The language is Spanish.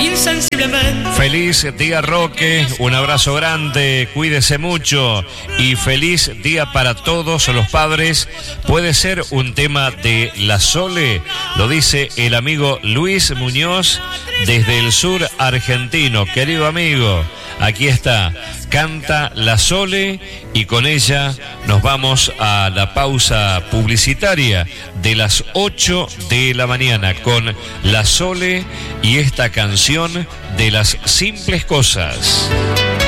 insensiblemente. Feliz día, Roque, un abrazo grande, cuídese mucho y feliz día para todos los padres. Puede ser un tema de la Sole, lo dice el amigo Luis Muñoz desde el sur argentino. Querido amigo, aquí está, canta la Sole y con ella nos vamos a la pausa publicitaria de las 8 de la mañana con la Sole y esta canción de las simples cosas.